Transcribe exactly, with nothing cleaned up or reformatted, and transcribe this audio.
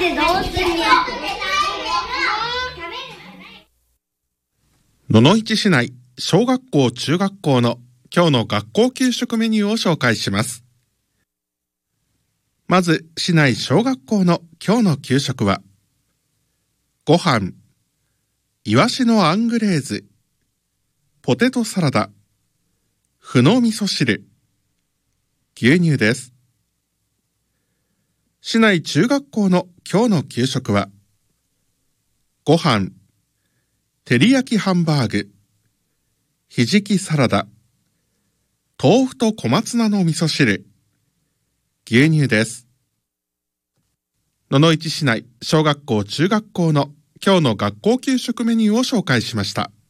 ってどうするよ。 野々市市内小学校中学校の今日の学校給食メニューを紹介します。まず市内小学校の今日の給食は、ご飯、イワシのアングレーズ、ポテトサラダ、麩の味噌汁、牛乳です。市内中学校の今日の給食は、ご飯、照り焼きハンバーグ、ひじきサラダ、豆腐と小松菜の味噌汁、牛乳です。野々市市内小学校中学校の今日の学校給食メニューを紹介しました。